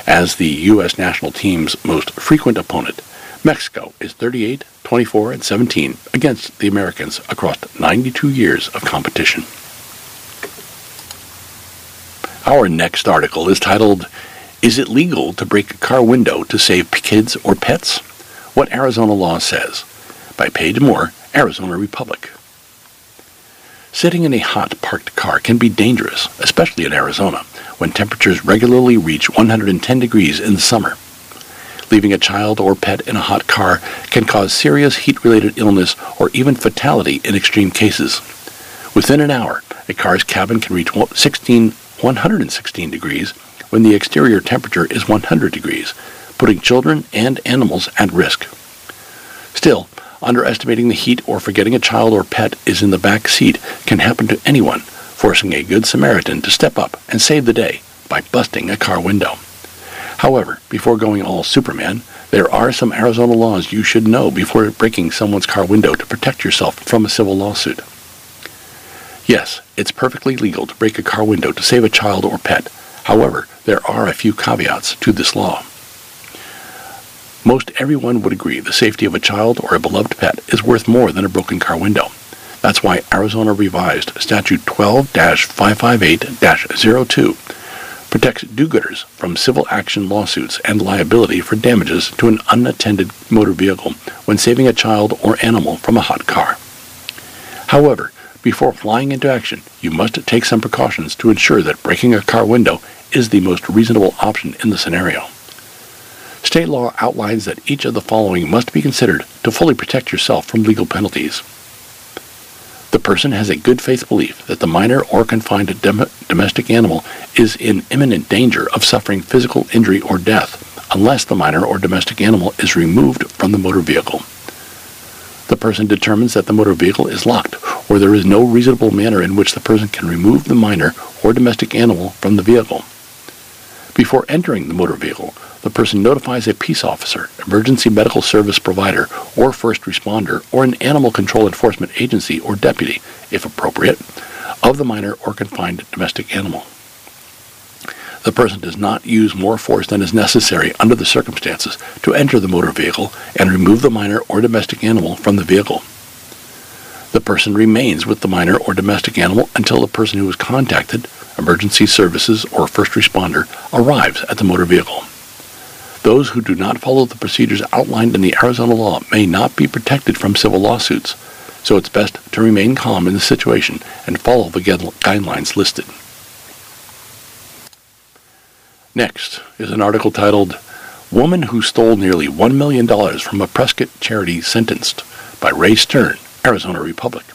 As the U.S. national team's most frequent opponent, Mexico is 38, 24, and 17 against the Americans across 92 years of competition. Our next article is titled, "Is it legal to break a car window to save kids or pets? What Arizona Law Says," by Paige Moore, Arizona Republic. Sitting in a hot parked car can be dangerous, especially in Arizona, when temperatures regularly reach 110 degrees in the summer. Leaving a child or pet in a hot car can cause serious heat-related illness or even fatality in extreme cases. Within an hour, a car's cabin can reach 116 degrees when the exterior temperature is 100 degrees, putting children and animals at risk. Still, underestimating the heat or forgetting a child or pet is in the back seat can happen to anyone, forcing a good Samaritan to step up and save the day by busting a car window. However, before going all Superman, there are some Arizona laws you should know before breaking someone's car window to protect yourself from a civil lawsuit. Yes, it's perfectly legal to break a car window to save a child or pet. However, there are a few caveats to this law. Most everyone would agree the safety of a child or a beloved pet is worth more than a broken car window. That's why Arizona revised Statute 12-558-02 protects do-gooders from civil action lawsuits and liability for damages to an unattended motor vehicle when saving a child or animal from a hot car. However, before flying into action, you must take some precautions to ensure that breaking a car window is the most reasonable option in the scenario. State law outlines that each of the following must be considered to fully protect yourself from legal penalties. The person has a good faith belief that the minor or confined domestic animal is in imminent danger of suffering physical injury or death unless the minor or domestic animal is removed from the motor vehicle. The person determines that the motor vehicle is locked or there is no reasonable manner in which the person can remove the minor or domestic animal from the vehicle. Before entering the motor vehicle, the person notifies a peace officer, emergency medical service provider, or first responder, or an animal control enforcement agency or deputy, if appropriate, of the minor or confined domestic animal. The person does not use more force than is necessary under the circumstances to enter the motor vehicle and remove the minor or domestic animal from the vehicle. The person remains with the minor or domestic animal until the person who was contacted, emergency services, or first responder, arrives at the motor vehicle. Those who do not follow the procedures outlined in the Arizona law may not be protected from civil lawsuits, so it's best to remain calm in the situation and follow the guidelines listed. Next is an article titled, "Woman Who Stole Nearly $1 Million from a Prescott Charity Sentenced," by Ray Stern, Arizona Republic.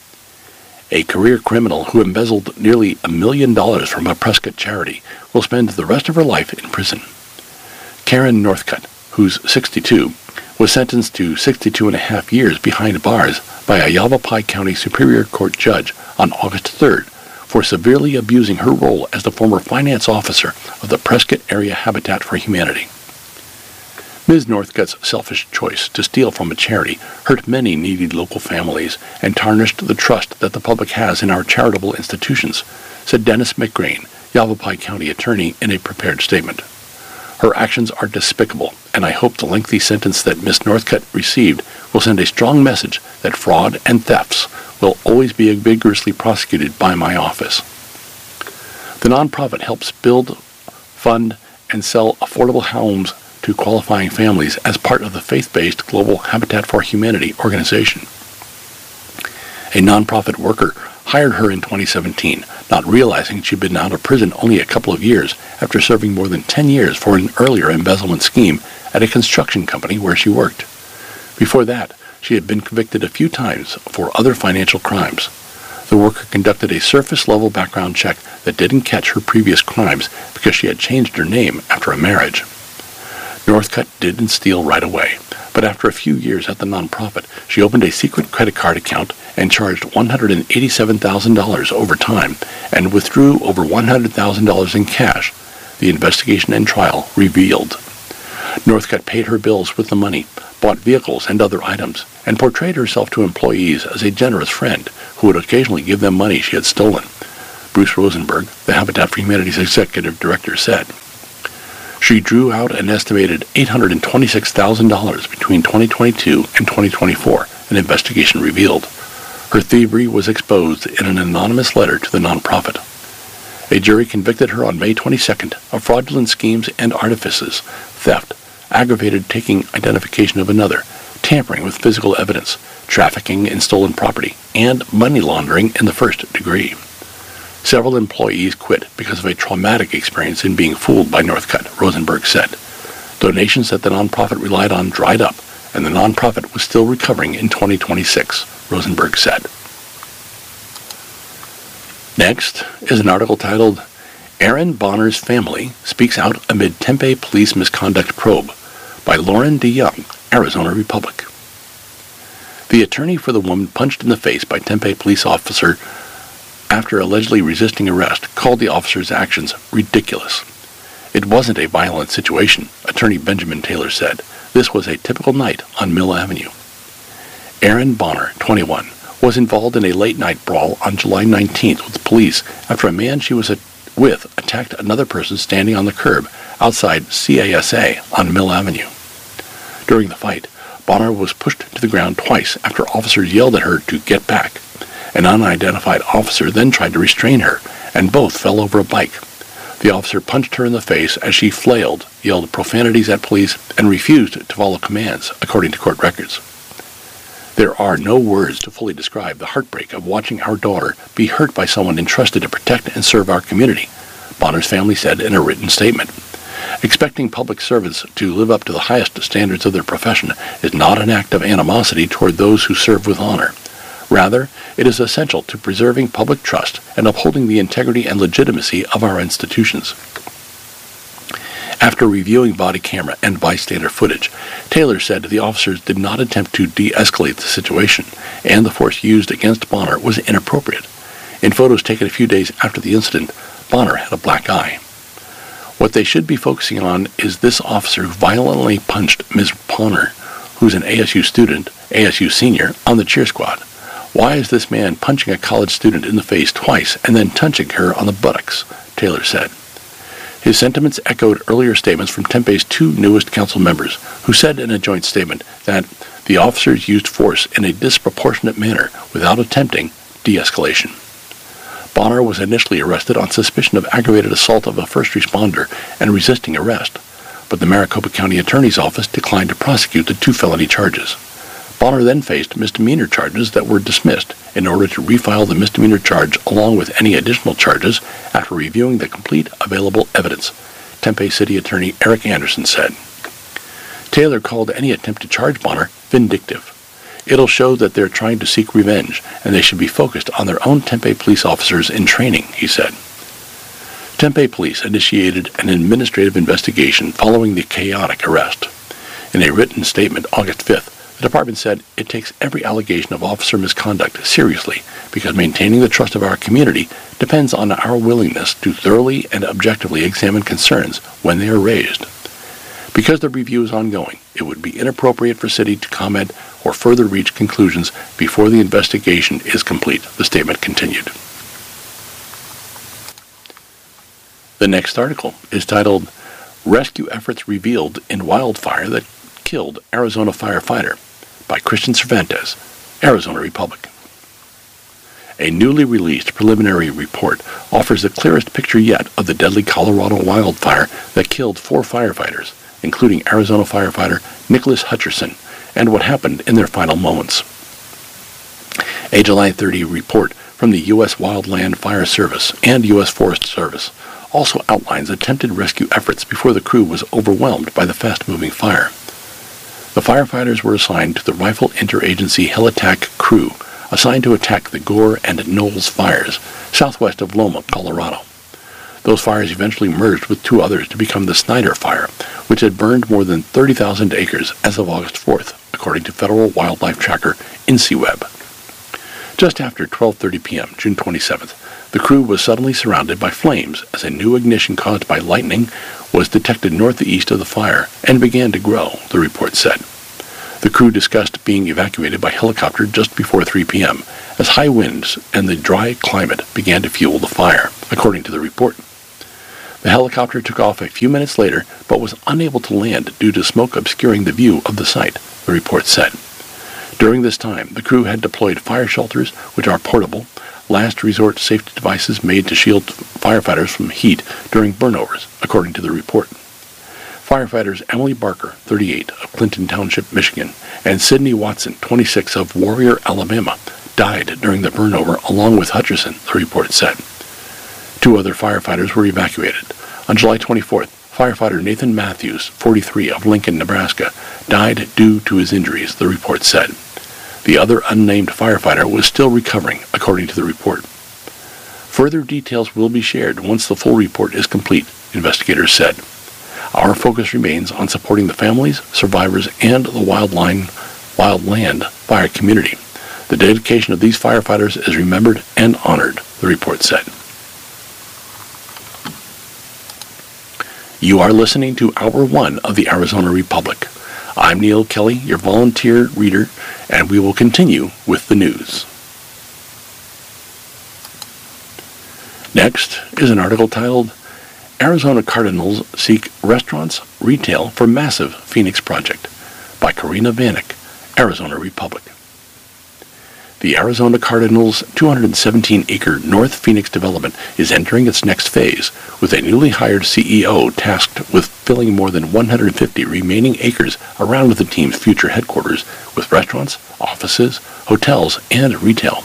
A career criminal who embezzled nearly $1 million from a Prescott charity will spend the rest of her life in prison. Karen Northcutt, who's 62, was sentenced to 62.5 years behind bars by a Yavapai County Superior Court judge on August 3rd for severely abusing her role as the former finance officer of the Prescott Area Habitat for Humanity. Ms. Northcutt's selfish choice to steal from a charity hurt many needy local families and tarnished the trust that the public has in our charitable institutions, said Dennis McGrain, Yavapai County attorney, in a prepared statement. Her actions are despicable, and I hope the lengthy sentence that Ms. Northcutt received will send a strong message that fraud and thefts will always be vigorously prosecuted by my office. The nonprofit helps build, fund, and sell affordable homes to qualifying families as part of the faith-based Global Habitat for Humanity organization. A nonprofit worker hired her in 2017, not realizing she'd been out of prison only a couple of years after serving more than 10 years for an earlier embezzlement scheme at a construction company where she worked. Before that, she had been convicted a few times for other financial crimes. The worker conducted a surface-level background check that didn't catch her previous crimes because she had changed her name after a marriage. Northcutt didn't steal right away, but after a few years at the nonprofit, she opened a secret credit card account and charged $187,000 over time and withdrew over $100,000 in cash, the investigation and trial revealed. Northcutt paid her bills with the money, bought vehicles and other items, and portrayed herself to employees as a generous friend who would occasionally give them money she had stolen, Bruce Rosenberg, the Habitat for Humanity's executive director, said. She drew out an estimated $826,000 between 2022 and 2024, an investigation revealed. Her thievery was exposed in an anonymous letter to the nonprofit. A jury convicted her on May 22nd of fraudulent schemes and artifices, theft, aggravated taking identification of another, tampering with physical evidence, trafficking in stolen property, and money laundering in the first degree. Several employees quit because of a traumatic experience in being fooled by Northcutt, Rosenberg said. Donations that the nonprofit relied on dried up, and the nonprofit was still recovering in 2026, Rosenberg said. Next is an article titled, Aaron Bonner's Family Speaks Out Amid Tempe Police Misconduct Probe, by Lauren DeYoung, Arizona Republic. The attorney for the woman punched in the face by Tempe police officer after allegedly resisting arrest called the officer's actions ridiculous. It wasn't a violent situation, Attorney Benjamin Taylor said. This was a typical night on Mill Avenue. Aaron Bonner, 21, was involved in a late-night brawl on July 19th with police after a man she was with attacked another person standing on the curb outside CASA on Mill Avenue. During the fight, Bonner was pushed to the ground twice after officers yelled at her to get back. An unidentified officer then tried to restrain her, and both fell over a bike. The officer punched her in the face as she flailed, yelled profanities at police, and refused to follow commands, according to court records. There are no words to fully describe the heartbreak of watching our daughter be hurt by someone entrusted to protect and serve our community, Bonner's family said in a written statement. Expecting public servants to live up to the highest standards of their profession is not an act of animosity toward those who serve with honor. Rather, it is essential to preserving public trust and upholding the integrity and legitimacy of our institutions. After reviewing body camera and bystander footage, Taylor said the officers did not attempt to de-escalate the situation, and the force used against Bonner was inappropriate. In photos taken a few days after the incident, Bonner had a black eye. What they should be focusing on is this officer who violently punched Ms. Bonner, who's an ASU student, ASU senior, on the cheer squad. Why is this man punching a college student in the face twice and then touching her on the buttocks? Taylor said. His sentiments echoed earlier statements from Tempe's two newest council members, who said in a joint statement that the officers used force in a disproportionate manner without attempting de-escalation. Bonner was initially arrested on suspicion of aggravated assault of a first responder and resisting arrest, but the Maricopa County Attorney's Office declined to prosecute the two felony charges. Bonner then faced misdemeanor charges that were dismissed in order to refile the misdemeanor charge along with any additional charges after reviewing the complete available evidence, Tempe City Attorney Eric Anderson said. Taylor called any attempt to charge Bonner vindictive. It'll show that they're trying to seek revenge, and they should be focused on their own Tempe police officers in training, he said. Tempe police initiated an administrative investigation following the chaotic arrest. In a written statement August 5th, the department said it takes every allegation of officer misconduct seriously because maintaining the trust of our community depends on our willingness to thoroughly and objectively examine concerns when they are raised. Because the review is ongoing, it would be inappropriate for City to comment or further reach conclusions before the investigation is complete, the statement continued. The next article is titled, Rescue Efforts Revealed in Wildfire That Killed Arizona Firefighter, by Christian Cervantes, Arizona Republic. A newly released preliminary report offers the clearest picture yet of the deadly Colorado wildfire that killed 4 firefighters, including Arizona firefighter Nicholas Hutcherson, and what happened in their final moments. A July 30 report from the U.S. Wildland Fire Service and U.S. Forest Service also outlines attempted rescue efforts before the crew was overwhelmed by the fast-moving fire. The firefighters were assigned to the Rifle Interagency Helitack Crew, assigned to attack the Gore and Knowles fires, southwest of Loma, Colorado. Those fires eventually merged with 2 others to become the Snyder Fire, which had burned more than 30,000 acres as of August 4th, according to federal wildlife tracker InciWeb. Just after 12:30 p.m., June 27th, the crew was suddenly surrounded by flames as a new ignition caused by lightning was detected northeast of the fire and began to grow, the report said. The crew discussed being evacuated by helicopter just before 3 p.m. as high winds and the dry climate began to fuel the fire, according to the report. The helicopter took off a few minutes later, but was unable to land due to smoke obscuring the view of the site, the report said. During this time, the crew had deployed fire shelters, which are portable, last resort safety devices made to shield firefighters from heat during burnovers, according to the report. Firefighters Emily Barker, 38, of Clinton Township, Michigan, and Sidney Watson, 26, of Warrior, Alabama, died during the burnover along with Hutcherson, the report said. 2 other firefighters were evacuated. On July 24th, firefighter Nathan Matthews, 43, of Lincoln, Nebraska, died due to his injuries, the report said. The other unnamed firefighter was still recovering, according to the report. Further details will be shared once the full report is complete, investigators said. Our focus remains on supporting the families, survivors, and the wildland fire community. The dedication of these firefighters is remembered and honored, the report said. You are listening to Hour 1 of the Arizona Republic. I'm Neil Kelly, your volunteer reader, and we will continue with the news. Next is an article titled, Arizona Cardinals Seek Restaurants, Retail for Massive Phoenix Project, by Karina Vanek, Arizona Republic. The Arizona Cardinals' 217-acre North Phoenix development is entering its next phase, with a newly hired CEO tasked with filling more than 150 remaining acres around the team's future headquarters with restaurants, offices, hotels, and retail.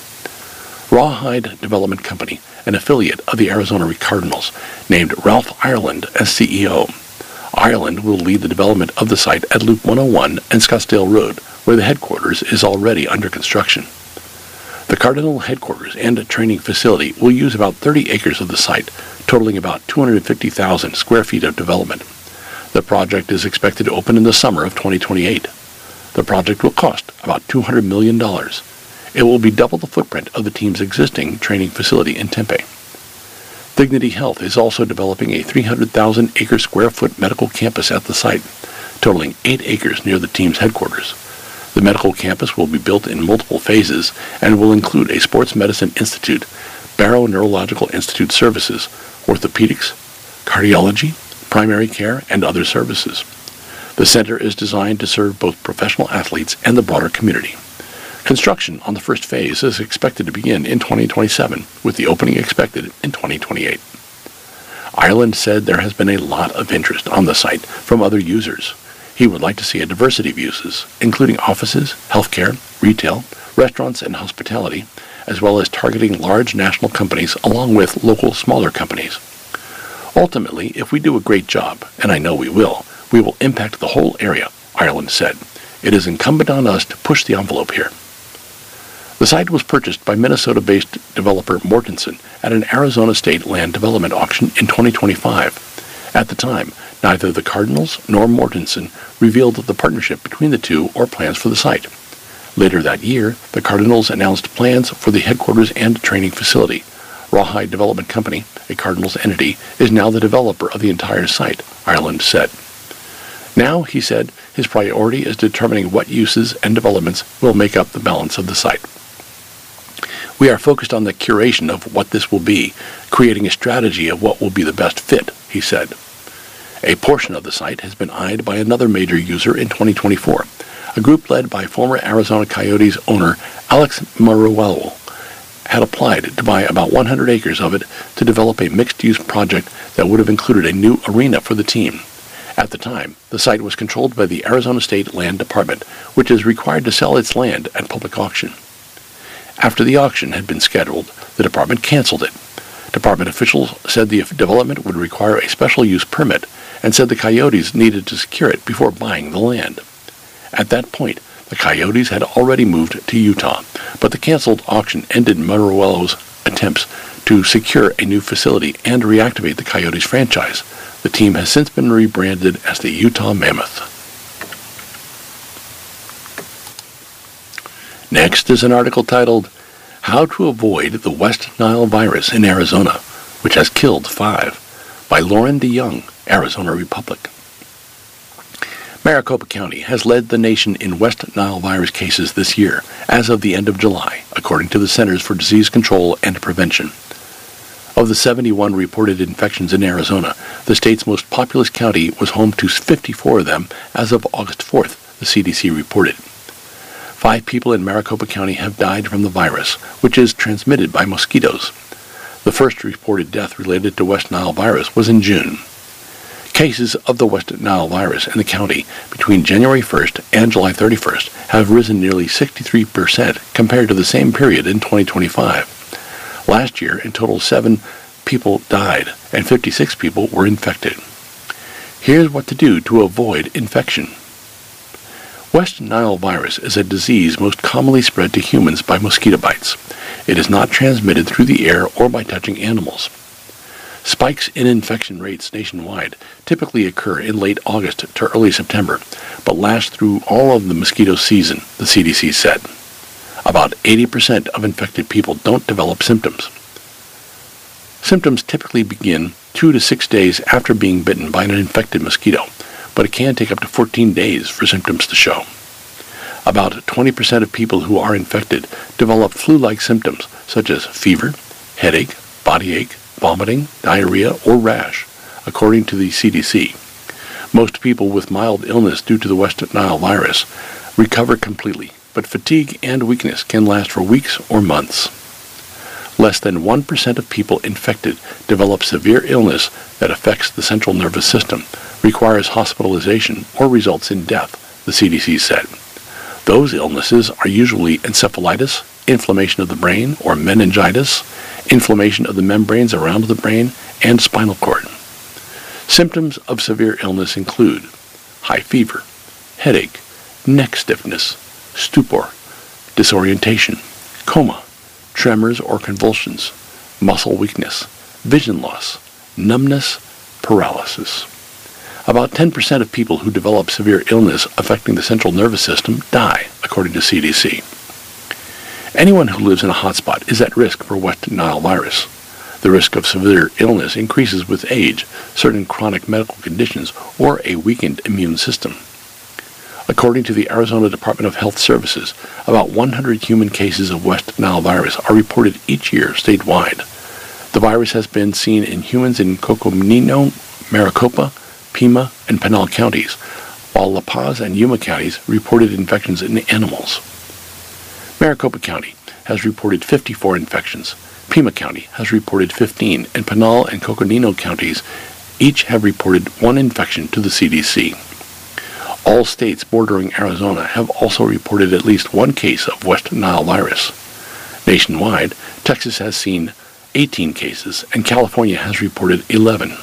Rawhide Development Company, an affiliate of the Arizona Cardinals, named Ralph Ireland as CEO. Ireland will lead the development of the site at Loop 101 and Scottsdale Road, where the headquarters is already under construction. The Cardinal headquarters and training facility will use about 30 acres of the site, totaling about 250,000 square feet of development. The project is expected to open in the summer of 2028. The project will cost about $200 million. It will be double the footprint of the team's existing training facility in Tempe. Dignity Health is also developing a 300,000-acre square foot medical campus at the site, totaling 8 acres near the team's headquarters. The medical campus will be built in multiple phases and will include a sports medicine institute, Barrow Neurological Institute services, orthopedics, cardiology, primary care, and other services. The center is designed to serve both professional athletes and the broader community. Construction on the first phase is expected to begin in 2027, with the opening expected in 2028. Ireland said there has been a lot of interest on the site from other users. He would like to see a diversity of uses, including offices, healthcare, retail, restaurants, and hospitality, as well as targeting large national companies along with local smaller companies. Ultimately, if we do a great job, and I know we will impact the whole area, Ireland said. It is incumbent on us to push the envelope here. The site was purchased by Minnesota-based developer Mortensen at an Arizona state land development auction in 2025. At the time, neither the Cardinals nor Mortensen revealed the partnership between the two or plans for the site. Later that year, the Cardinals announced plans for the headquarters and training facility. Rawhide Development Company, a Cardinals entity, is now the developer of the entire site, Ireland said. Now, he said, his priority is determining what uses and developments will make up the balance of the site. We are focused on the curation of what this will be, creating a strategy of what will be the best fit, he said. A portion of the site has been eyed by another major user in 2024, a group led by former Arizona Coyotes owner Alex Meruelo had applied to buy about 100 acres of it to develop a mixed-use project that would have included a new arena for the team. At the time, the site was controlled by the Arizona State Land Department, which is required to sell its land at public auction. After the auction had been scheduled, the department canceled it. Department officials said the development would require a special use permit and said the Coyotes needed to secure it before buying the land. At that point, the Coyotes had already moved to Utah, but the canceled auction ended Meruelo's attempts to secure a new facility and reactivate the Coyotes franchise. The team has since been rebranded as the Utah Mammoth. Next is an article titled, How to Avoid the West Nile Virus in Arizona, which has killed 5, by Lauren DeYoung, Arizona Republic. Maricopa County has led the nation in West Nile virus cases this year, as of the end of July, according to the Centers for Disease Control and Prevention. Of the 71 reported infections in Arizona, the state's most populous county was home to 54 of them as of August 4th, the CDC reported. 5 people in Maricopa County have died from the virus, which is transmitted by mosquitoes. The first reported death related to West Nile virus was in June. Cases of the West Nile virus in the county between January 1st and July 31st have risen nearly 63% compared to the same period in 2025. Last year, in total, 7 people died and 56 people were infected. Here's what to do to avoid infection. West Nile virus is a disease most commonly spread to humans by mosquito bites. It is not transmitted through the air or by touching animals. Spikes in infection rates nationwide typically occur in late August to early September, but last through all of the mosquito season, the CDC said. About 80% of infected people don't develop symptoms. Symptoms typically begin 2 to 6 days after being bitten by an infected mosquito, but it can take up to 14 days for symptoms to show. About 20% of people who are infected develop flu-like symptoms such as fever, headache, body ache, vomiting, diarrhea, or rash, according to the CDC. Most people with mild illness due to the West Nile virus recover completely, but fatigue and weakness can last for weeks or months. Less than 1% of people infected develop severe illness that affects the central nervous system, requires hospitalization, or results in death, the CDC said. Those illnesses are usually encephalitis, inflammation of the brain, or meningitis, inflammation of the membranes around the brain, and spinal cord. Symptoms of severe illness include high fever, headache, neck stiffness, stupor, disorientation, coma, tremors or convulsions, muscle weakness, vision loss, numbness, paralysis. About 10% of people who develop severe illness affecting the central nervous system die, according to CDC. Anyone who lives in a hotspot is at risk for West Nile virus. The risk of severe illness increases with age, certain chronic medical conditions, or a weakened immune system. According to the Arizona Department of Health Services, about 100 human cases of West Nile virus are reported each year statewide. The virus has been seen in humans in Coconino, Maricopa, Pima, and Pinal counties, while La Paz and Yuma counties reported infections in animals. Maricopa County has reported 54 infections. Pima County has reported 15, and Pinal and Coconino counties each have reported 1 infection to the CDC. All states bordering Arizona have also reported at least 1 case of West Nile virus. Nationwide, Texas has seen 18 cases, and California has reported 11.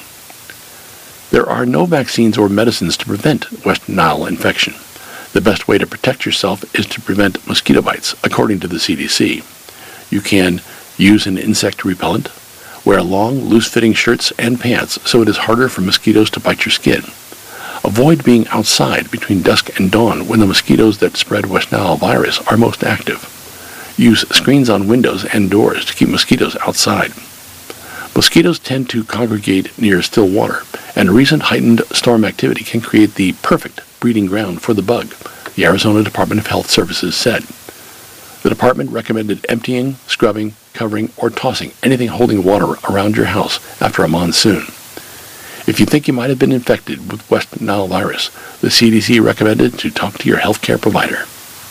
There are no vaccines or medicines to prevent West Nile infection. The best way to protect yourself is to prevent mosquito bites, according to the CDC. You can use an insect repellent, wear long, loose-fitting shirts and pants so it is harder for mosquitoes to bite your skin. Avoid being outside between dusk and dawn when the mosquitoes that spread West Nile virus are most active. Use screens on windows and doors to keep mosquitoes outside. Mosquitoes tend to congregate near still water, and recent heightened storm activity can create the perfect breeding ground for the bug, the Arizona Department of Health Services said. The department recommended emptying, scrubbing, covering, or tossing anything holding water around your house after a monsoon. If you think you might have been infected with West Nile virus, the CDC recommended to talk to your healthcare provider.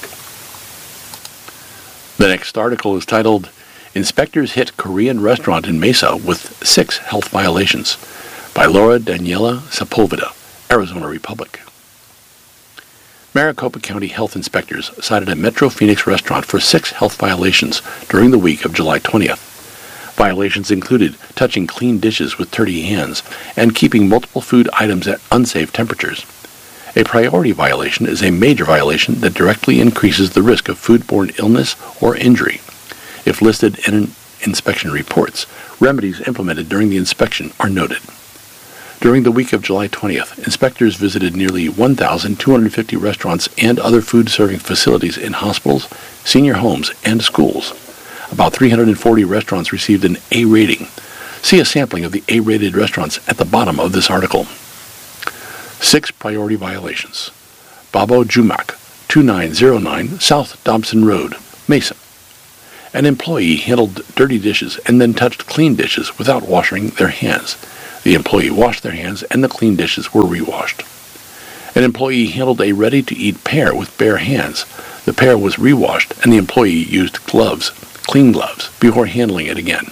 The next article is titled, Inspectors Hit Korean Restaurant in Mesa with 6 Health Violations, by Laura Daniela Sepulveda, Arizona Republic. Maricopa County health inspectors cited a Metro Phoenix restaurant for 6 health violations during the week of July 20th. Violations included touching clean dishes with dirty hands and keeping multiple food items at unsafe temperatures. A priority violation is a major violation that directly increases the risk of foodborne illness or injury. If listed in inspection reports, remedies implemented during the inspection are noted. During the week of July 20th, inspectors visited nearly 1,250 restaurants and other food-serving facilities in hospitals, senior homes, and schools. About 340 restaurants received an A rating. See a sampling of the A-rated restaurants at the bottom of this article. 6 priority violations. Babo Jumak, 2909 South Dobson Road, Mesa. An employee handled dirty dishes and then touched clean dishes without washing their hands. The employee washed their hands and the clean dishes were rewashed. An employee handled a ready-to-eat pear with bare hands. The pear was rewashed and the employee used gloves, clean gloves, before handling it again.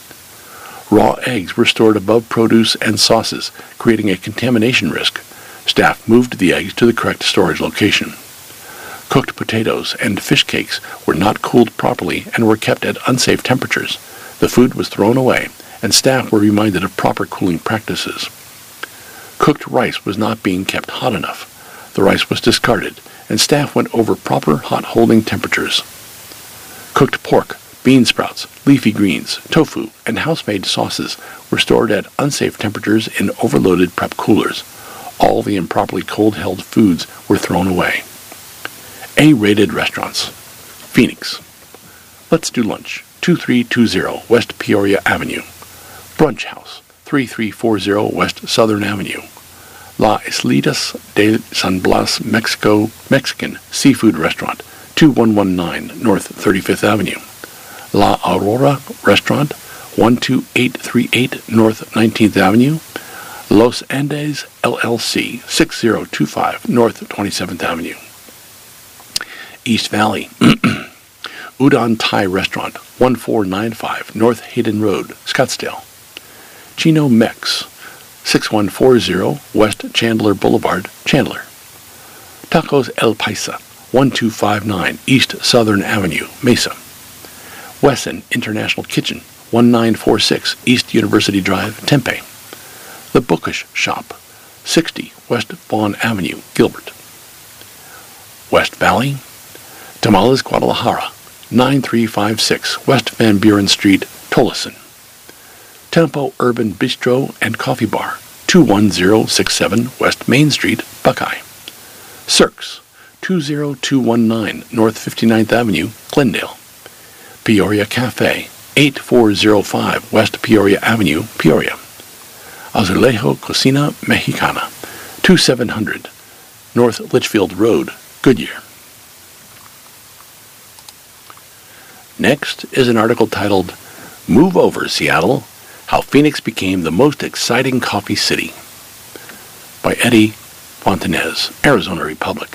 Raw eggs were stored above produce and sauces, creating a contamination risk. Staff moved the eggs to the correct storage location. Cooked potatoes and fish cakes were not cooled properly and were kept at unsafe temperatures. The food was thrown away, and staff were reminded of proper cooling practices. Cooked rice was not being kept hot enough. The rice was discarded, and staff went over proper hot holding temperatures. Cooked pork, bean sprouts, leafy greens, tofu, and house-made sauces were stored at unsafe temperatures in overloaded prep coolers. All the improperly cold-held foods were thrown away. A-rated restaurants. Phoenix. Let's Do Lunch, 2320 West Peoria Avenue. Brunch House, 3340 West Southern Avenue. La Islitas de San Blas, Mexican Seafood Restaurant, 2119 North 35th Avenue. La Aurora Restaurant, 12838 North 19th Avenue. Los Andes LLC, 6025 North 27th Avenue. East Valley. Udon Thai Restaurant, 1495 North Hayden Road, Scottsdale. Chino Mex, 6140 West Chandler Boulevard, Chandler. Tacos El Paisa, 1259 East Southern Avenue, Mesa. Wesson International Kitchen, 1946 East University Drive, Tempe. The Bookish Shop, 60 West Vaughn Avenue, Gilbert. West Valley. Tamales Guadalajara, 9356 West Van Buren Street, Tolleson. Tempo Urban Bistro and Coffee Bar, 21067 West Main Street, Buckeye. Cirques, 20219 North 59th Avenue, Glendale. Peoria Cafe, 8405 West Peoria Avenue, Peoria. Azulejo Cocina Mexicana, 2700 North Litchfield Road, Goodyear. Next is an article titled, Move Over, Seattle, How Phoenix Became the Most Exciting Coffee City, by Eddie Fontanez, Arizona Republic.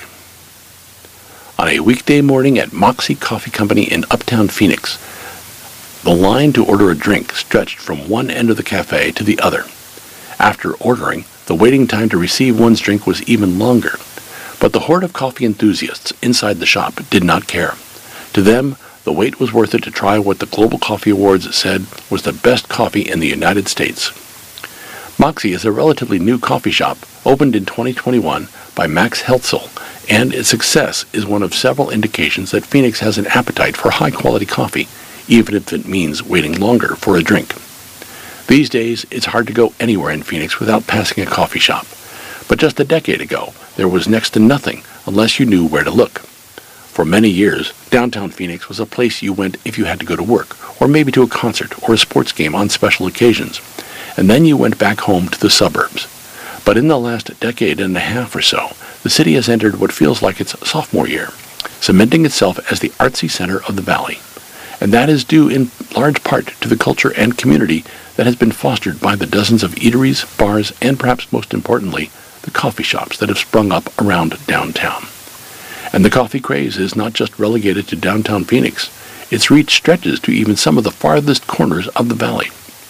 On a weekday morning at Moxie Coffee Company in Uptown Phoenix, the line to order a drink stretched from one end of the cafe to the other. After ordering, the waiting time to receive one's drink was even longer, but the horde of coffee enthusiasts inside the shop did not care. To them, the wait was worth it to try what the Global Coffee Awards said was the best coffee in the United States. Moxie is a relatively new coffee shop, opened in 2021 by Max Heltzel, and its success is one of several indications that Phoenix has an appetite for high-quality coffee, even if it means waiting longer for a drink. These days, it's hard to go anywhere in Phoenix without passing a coffee shop. But just a decade ago, there was next to nothing unless you knew where to look. For many years, downtown Phoenix was a place you went if you had to go to work, or maybe to a concert or a sports game on special occasions, and then you went back home to the suburbs. But in the last decade and a half or so, the city has entered what feels like its sophomore year, cementing itself as the artsy center of the valley. And that is due in large part to the culture and community that has been fostered by the dozens of eateries, bars, and perhaps most importantly, the coffee shops that have sprung up around downtown. And the coffee craze is not just relegated to downtown Phoenix. Its reach stretches to even some of the farthest corners of the valley.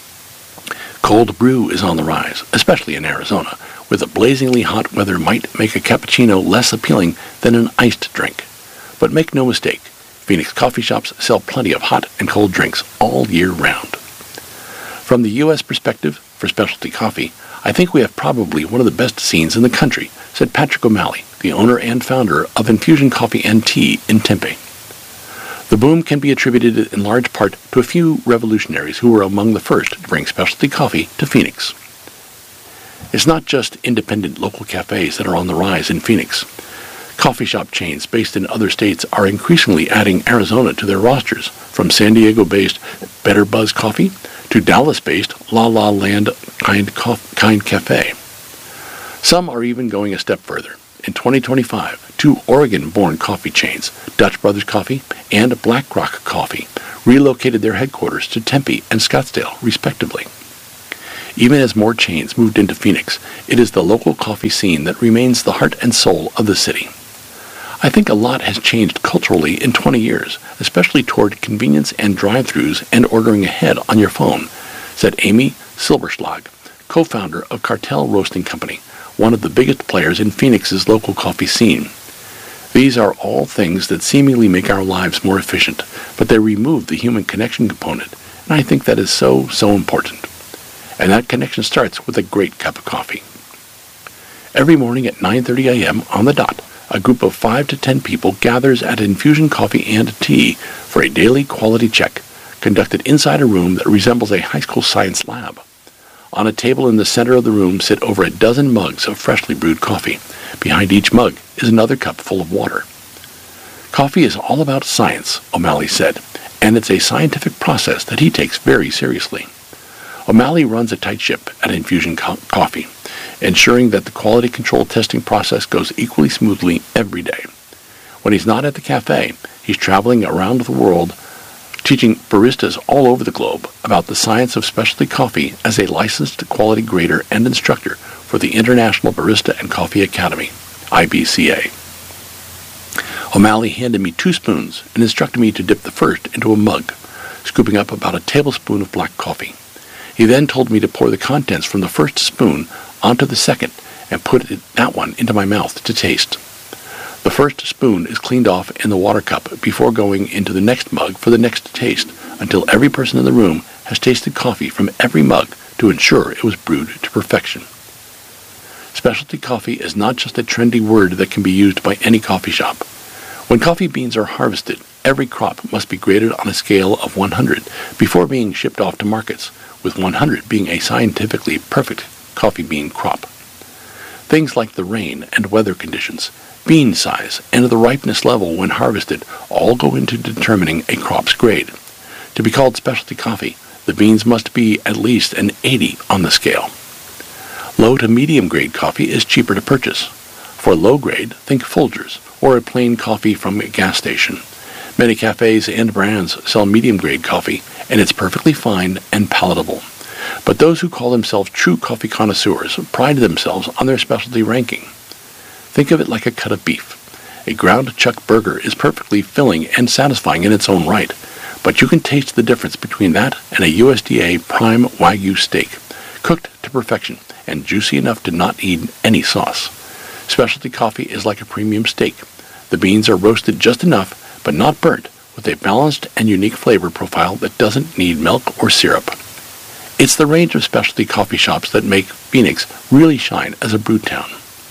Cold brew is on the rise, especially in Arizona, where the blazingly hot weather might make a cappuccino less appealing than an iced drink. But make no mistake, Phoenix coffee shops sell plenty of hot and cold drinks all year round. From the U.S. perspective, for specialty coffee, I think we have probably one of the best scenes in the country, said Patrick O'Malley, the owner and founder of Infusion Coffee and Tea in Tempe. The boom can be attributed in large part to a few revolutionaries who were among the first to bring specialty coffee to Phoenix. It's not just independent local cafes that are on the rise in Phoenix. Coffee shop chains based in other states are increasingly adding Arizona to their rosters, from San Diego-based Better Buzz Coffee to Dallas-based La La Land Kind Cafe. Some are even going a step further. In 2025, two Oregon-born coffee chains, Dutch Brothers Coffee and Black Rock Coffee, relocated their headquarters to Tempe and Scottsdale, respectively. Even as more chains moved into Phoenix, it is the local coffee scene that remains the heart and soul of the city. I think a lot has changed culturally in 20 years, especially toward convenience and drive-thrus and ordering ahead on your phone, said Amy Silberschlag, co-founder of Cartel Roasting Company, one of the biggest players in Phoenix's local coffee scene. These are all things that seemingly make our lives more efficient, but they remove the human connection component, and I think that is so important. And that connection starts with a great cup of coffee. Every morning at 9:30 a.m. on the dot, a group of 5 to 10 people gathers at Infusion Coffee and Tea for a daily quality check, conducted inside a room that resembles a high school science lab. On a table in the center of the room sit over a dozen mugs of freshly brewed coffee. Behind each mug is another cup full of water. Coffee is all about science, O'Malley said, and it's a scientific process that he takes very seriously. O'Malley runs a tight ship at Infusion Coffee, ensuring that the quality control testing process goes equally smoothly every day. When he's not at the cafe, he's traveling around the world teaching baristas all over the globe about the science of specialty coffee as a licensed quality grader and instructor for the International Barista and Coffee Academy, IBCA. O'Malley handed me 2 spoons and instructed me to dip the first into a mug, scooping up about a tablespoon of black coffee. He then told me to pour the contents from the first spoon onto the second and put that one into my mouth to taste. The first spoon is cleaned off in the water cup before going into the next mug for the next taste until every person in the room has tasted coffee from every mug to ensure it was brewed to perfection. Specialty coffee is not just a trendy word that can be used by any coffee shop. When coffee beans are harvested, every crop must be graded on a scale of 100 before being shipped off to markets, with 100 being a scientifically perfect coffee bean crop. Things like the rain and weather conditions, bean size, and the ripeness level when harvested all go into determining a crop's grade. To be called specialty coffee, the beans must be at least an 80 on the scale. Low to medium grade coffee is cheaper to purchase. For low grade, think Folgers or a plain coffee from a gas station. Many cafes and brands sell medium grade coffee, and it's perfectly fine and palatable. But those who call themselves true coffee connoisseurs pride themselves on their specialty ranking. Think of it like a cut of beef. A ground chuck burger is perfectly filling and satisfying in its own right, but you can taste the difference between that and a USDA prime Wagyu steak, cooked to perfection and juicy enough to not need any sauce. Specialty coffee is like a premium steak. The beans are roasted just enough, but not burnt, with a balanced and unique flavor profile that doesn't need milk or syrup. It's the range of specialty coffee shops that make Phoenix really shine as a brew town.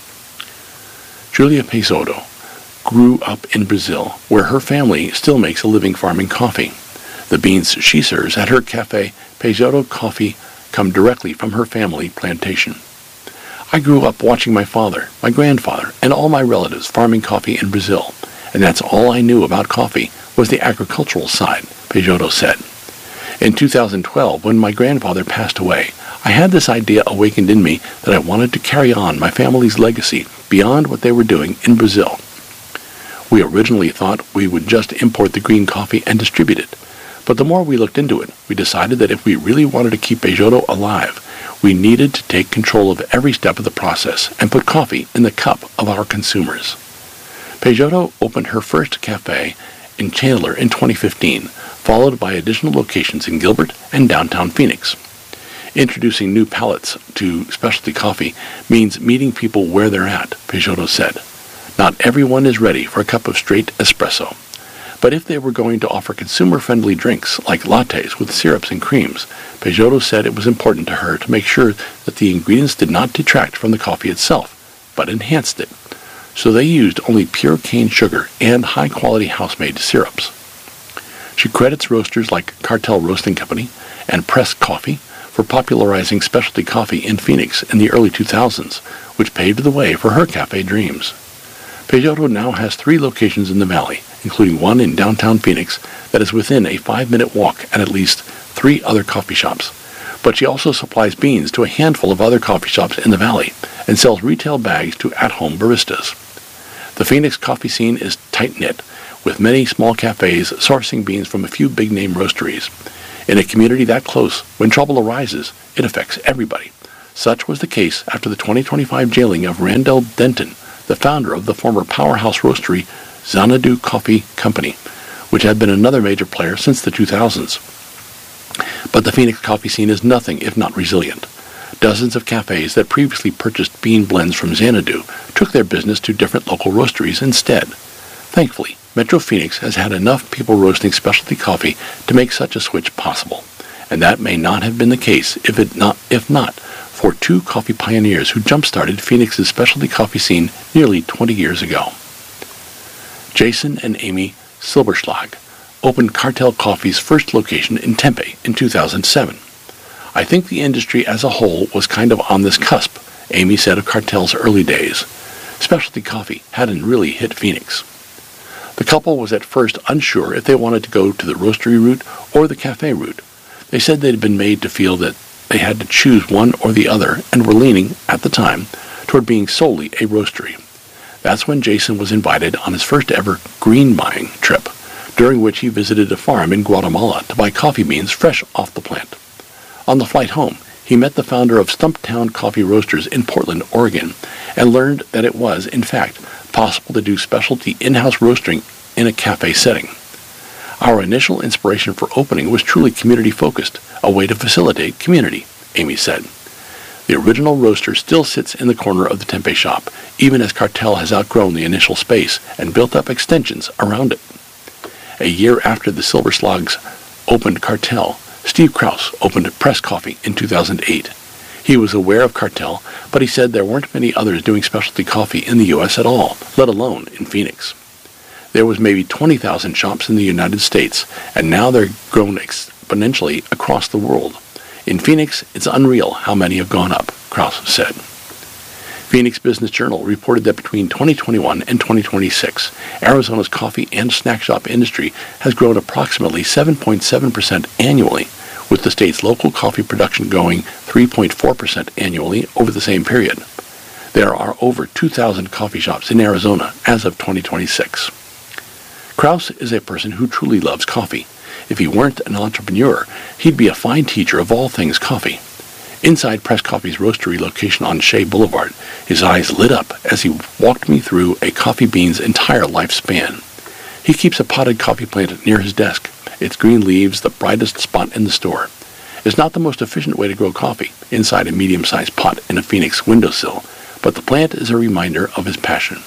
Julia Peixoto grew up in Brazil, where her family still makes a living farming coffee. The beans she serves at her cafe, Peixoto Coffee, come directly from her family plantation. I grew up watching my father, my grandfather, and all my relatives farming coffee in Brazil, and that's all I knew about coffee was the agricultural side, Peixoto said. In 2012, when my grandfather passed away, I had this idea awakened in me that I wanted to carry on my family's legacy beyond what they were doing in Brazil. We originally thought we would just import the green coffee and distribute it, but the more we looked into it, we decided that if we really wanted to keep Peixoto alive, we needed to take control of every step of the process and put coffee in the cup of our consumers. Peixoto opened her first cafe in Chandler in 2015, followed by additional locations in Gilbert and downtown Phoenix. Introducing new palates to specialty coffee means meeting people where they're at, Peixoto said. Not everyone is ready for a cup of straight espresso. But if they were going to offer consumer-friendly drinks like lattes with syrups and creams, Peixoto said it was important to her to make sure that the ingredients did not detract from the coffee itself, but enhanced it. So they used only pure cane sugar and high-quality house-made syrups. She credits roasters like Cartel Roasting Company and Press Coffee for popularizing specialty coffee in Phoenix in the early 2000s, which paved the way for her cafe dreams. Peixoto now has 3 locations in the valley, including one in downtown Phoenix that is within a 5-minute walk at least 3 other coffee shops. But she also supplies beans to a handful of other coffee shops in the valley and sells retail bags to at-home baristas. The Phoenix coffee scene is tight-knit, with many small cafes sourcing beans from a few big-name roasteries. In a community that close, when trouble arises, it affects everybody. Such was the case after the 2025 jailing of Randall Denton, the founder of the former powerhouse roastery Xanadu Coffee Company, which had been another major player since the 2000s. But the Phoenix coffee scene is nothing if not resilient. Dozens of cafes that previously purchased bean blends from Xanadu took their business to different local roasteries instead. Thankfully, Metro Phoenix has had enough people roasting specialty coffee to make such a switch possible, and that may not have been the case if not for two coffee pioneers who jump-started Phoenix's specialty coffee scene nearly 20 years ago. Jason and Amy Silberschlag opened Cartel Coffee's first location in Tempe in 2007. I think the industry as a whole was kind of on this cusp, Amy said of Cartel's early days. Specialty coffee hadn't really hit Phoenix. The couple was at first unsure if they wanted to go to the roastery route or the cafe route. They said they'd been made to feel that they had to choose one or the other and were leaning, at the time, toward being solely a roastery. That's when Jason was invited on his first ever green buying trip, during which he visited a farm in Guatemala to buy coffee beans fresh off the plant. On the flight home, he met the founder of Stumptown Coffee Roasters in Portland, Oregon, and learned that it was, in fact, possible to do specialty in-house roasting in a cafe setting. Our initial inspiration for opening was truly community-focused, a way to facilitate community, Amy said. The original roaster still sits in the corner of the Tempe shop, even as Cartel has outgrown the initial space and built up extensions around it. A year after the Silberschlags opened Cartel, Steve Krause opened Press Coffee in 2008. He was aware of Cartel, but he said there weren't many others doing specialty coffee in the U.S. at all, let alone in Phoenix. There was maybe 20,000 shops in the United States, and now they're grown exponentially across the world. In Phoenix, it's unreal how many have gone up, Krause said. Phoenix Business Journal reported that between 2021 and 2026, Arizona's coffee and snack shop industry has grown approximately 7.7% annually, with the state's local coffee production growing 3.4% annually over the same period. There are over 2,000 coffee shops in Arizona as of 2026. Krause is a person who truly loves coffee. If he weren't an entrepreneur, he'd be a fine teacher of all things coffee. Inside Press Coffee's roastery location on Shea Boulevard, his eyes lit up as he walked me through a coffee bean's entire lifespan. He keeps a potted coffee plant near his desk, its green leaves the brightest spot in the store. It's not the most efficient way to grow coffee, inside a medium-sized pot in a Phoenix windowsill, but the plant is a reminder of his passion.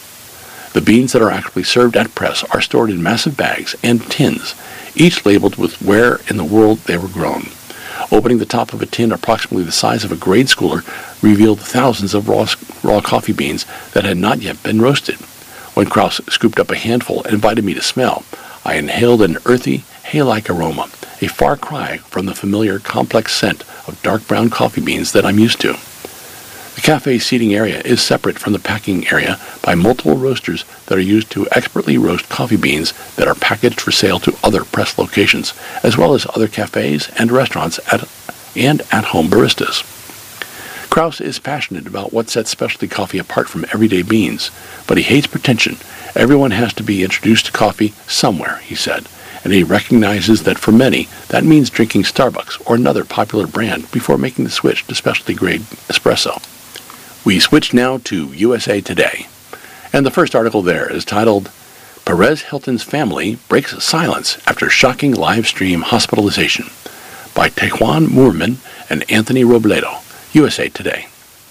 The beans that are actually served at Press are stored in massive bags and tins, each labeled with where in the world they were grown. Opening the top of a tin approximately the size of a grade schooler revealed thousands of raw coffee beans that had not yet been roasted. When Krause scooped up a handful and invited me to smell, I inhaled an earthy, hay-like aroma, a far cry from the familiar complex scent of dark brown coffee beans that I'm used to. The cafe's seating area is separate from the packing area by multiple roasters that are used to expertly roast coffee beans that are packaged for sale to other Press locations, as well as other cafes and restaurants and at-home baristas. Krause is passionate about what sets specialty coffee apart from everyday beans, but he hates pretension. Everyone has to be introduced to coffee somewhere, he said, and he recognizes that for many, that means drinking Starbucks or another popular brand before making the switch to specialty-grade espresso. We switch now to USA Today, and the first article there is titled, Perez Hilton's Family Breaks Silence After Shocking Live Stream Hospitalization, by Tejuan Moorman and Anthony Robledo, USA Today.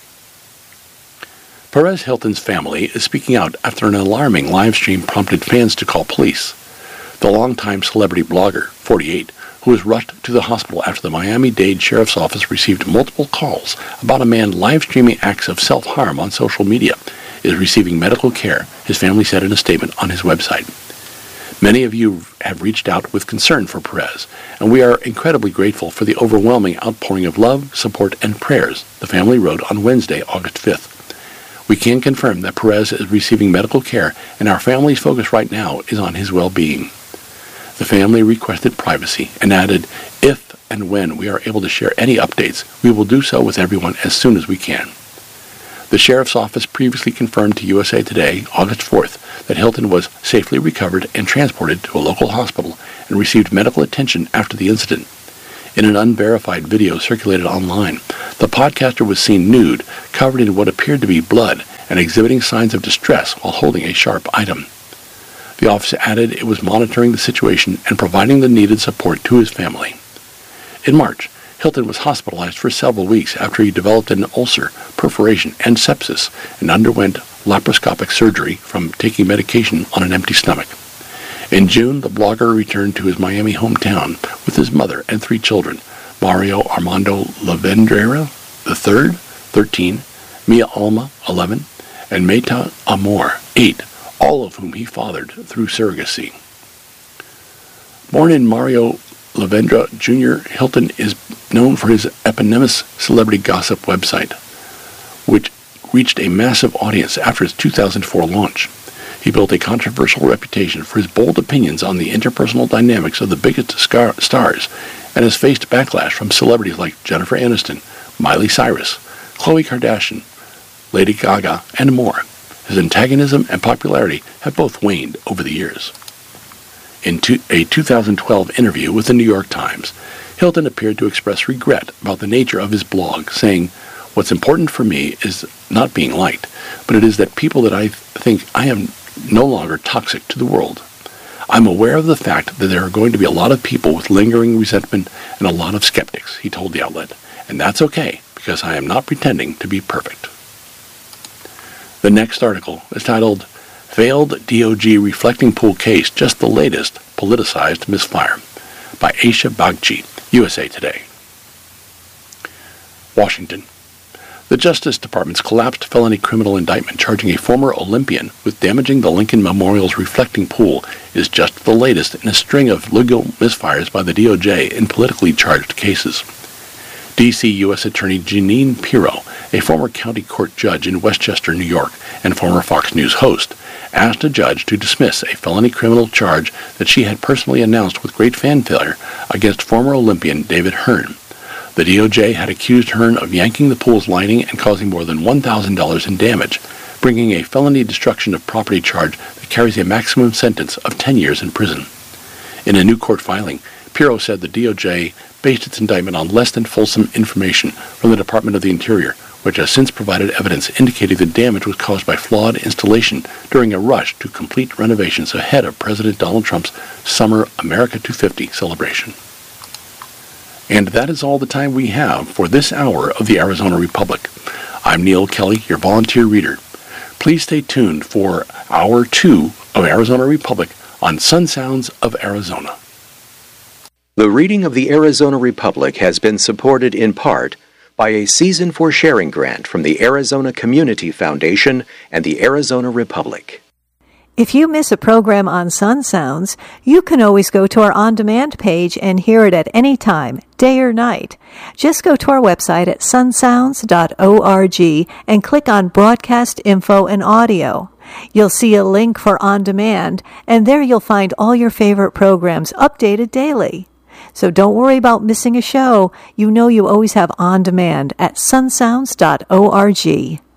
Perez Hilton's family is speaking out after an alarming live stream prompted fans to call police. The longtime celebrity blogger, 48, who was rushed to the hospital after the Miami-Dade Sheriff's Office received multiple calls about a man live-streaming acts of self-harm on social media, is receiving medical care, his family said in a statement on his website. Many of you have reached out with concern for Perez, and we are incredibly grateful for the overwhelming outpouring of love, support, and prayers, the family wrote on Wednesday, August 5th. We can confirm that Perez is receiving medical care, and our family's focus right now is on his well-being. The family requested privacy and added, if and when we are able to share any updates, we will do so with everyone as soon as we can. The sheriff's office previously confirmed to USA Today, August 4th, that Hilton was safely recovered and transported to a local hospital and received medical attention after the incident. In an unverified video circulated online, the podcaster was seen nude, covered in what appeared to be blood, and exhibiting signs of distress while holding a sharp item. The office added it was monitoring the situation and providing the needed support to his family. In March, Hilton was hospitalized for several weeks after he developed an ulcer, perforation, and sepsis, and underwent laparoscopic surgery from taking medication on an empty stomach. In June, the blogger returned to his Miami hometown with his mother and 3 children, Mario Armando Lavendera III, 13, Mia Alma, 11, and Meta Amor, 8, all of whom he fathered through surrogacy. Born in Mario Lavendra Jr., Hilton is known for his eponymous celebrity gossip website, which reached a massive audience after its 2004 launch. He built a controversial reputation for his bold opinions on the interpersonal dynamics of the biggest stars, and has faced backlash from celebrities like Jennifer Aniston, Miley Cyrus, Khloe Kardashian, Lady Gaga, and more. His antagonism and popularity have both waned over the years. In a 2012 interview with the New York Times, Hilton appeared to express regret about the nature of his blog, saying, "What's important for me is not being liked, but it is that people that I think I am no longer toxic to the world. I'm aware of the fact that there are going to be a lot of people with lingering resentment and a lot of skeptics," he told the outlet, "and that's okay, because I am not pretending to be perfect." The next article is titled, "Failed DOJ Reflecting Pool Case, Just the Latest Politicized Misfire," by Aisha Bagchi, USA Today. Washington. The Justice Department's collapsed felony criminal indictment charging a former Olympian with damaging the Lincoln Memorial's reflecting pool is just the latest in a string of legal misfires by the DOJ in politically charged cases. D.C. U.S. Attorney Jeanine Pirro, a former county court judge in Westchester, New York, and former Fox News host, asked a judge to dismiss a felony criminal charge that she had personally announced with great fanfare against former Olympian David Hearn. The DOJ had accused Hearn of yanking the pool's lining and causing more than $1,000 in damage, bringing a felony destruction of property charge that carries a maximum sentence of 10 years in prison. In a new court filing, Pirro said the DOJ based its indictment on less than fulsome information from the Department of the Interior, which has since provided evidence indicating the damage was caused by flawed installation during a rush to complete renovations ahead of President Donald Trump's Summer America 250 celebration. And that is all the time we have for this hour of the Arizona Republic. I'm Neil Kelly, your volunteer reader. Please stay tuned for Hour 2 of Arizona Republic on Sun Sounds of Arizona. The reading of the Arizona Republic has been supported in part by a Season for Sharing grant from the Arizona Community Foundation and the Arizona Republic. If you miss a program on Sun Sounds, you can always go to our on-demand page and hear it at any time, day or night. Just go to our website at sunsounds.org and click on Broadcast Info and Audio. You'll see a link for On Demand, and there you'll find all your favorite programs updated daily. So don't worry about missing a show. You know you always have On Demand at sunsounds.org.